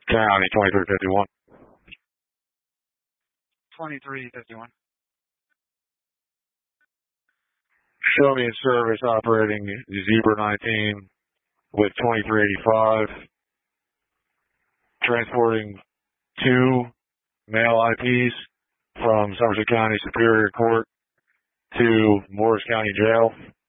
County 2351. 2351. Show me in service operating Zebra 19 with 2385. Transporting 2 male IPs from Somerset County Superior Court to Morris County Jail.